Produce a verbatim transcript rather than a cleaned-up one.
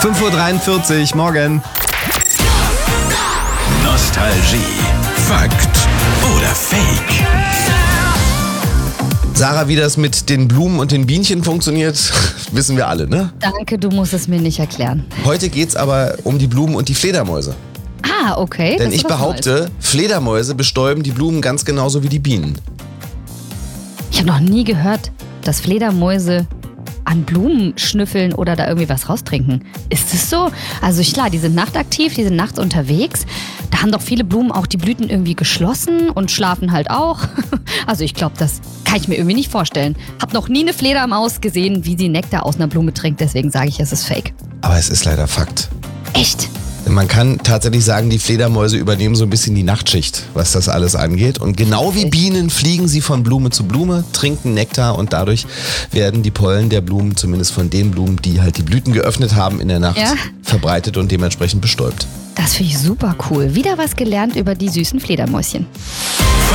fünf Uhr dreiundvierzig, morgen. Nostalgie. Fakt oder Fake? Sarah, wie das mit den Blumen und den Bienchen funktioniert, wissen wir alle, ne? Danke, du musst es mir nicht erklären. Heute geht's aber um die Blumen und die Fledermäuse. Ah, okay. Denn das ist ich was behaupte, Neues. Fledermäuse bestäuben die Blumen ganz genauso wie die Bienen. Ich habe noch nie gehört, dass Fledermäuse an Blumen schnüffeln oder da irgendwie was raustrinken. Ist es so? Also klar, die sind nachtaktiv, die sind nachts unterwegs. Da haben doch viele Blumen auch die Blüten irgendwie geschlossen und schlafen halt auch. Also ich glaube, das kann ich mir irgendwie nicht vorstellen. Hab noch nie eine Fledermaus gesehen, wie sie Nektar aus einer Blume trinkt. Deswegen sage ich, es ist fake. Aber es ist leider Fakt. Echt? Man kann tatsächlich sagen, die Fledermäuse übernehmen so ein bisschen die Nachtschicht, was das alles angeht. Und genau wie Bienen fliegen sie von Blume zu Blume, trinken Nektar und dadurch werden die Pollen der Blumen, zumindest von den Blumen, die halt die Blüten geöffnet haben in der Nacht, Ja. verbreitet und dementsprechend bestäubt. Das finde ich super cool. Wieder was gelernt über die süßen Fledermäuschen.